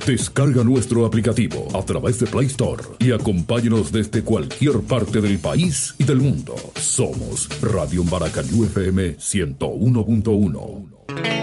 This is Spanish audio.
Descarga nuestro aplicativo a través de Play Store y acompáñanos desde cualquier parte del país y del mundo. Somos Radio Maracayú FM 101.1.